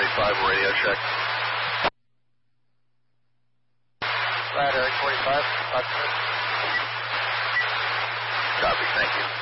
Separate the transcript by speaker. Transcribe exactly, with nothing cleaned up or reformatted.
Speaker 1: forty-five, radio check.
Speaker 2: Flat Eric forty-five, five minutes.
Speaker 1: Copy, thank you.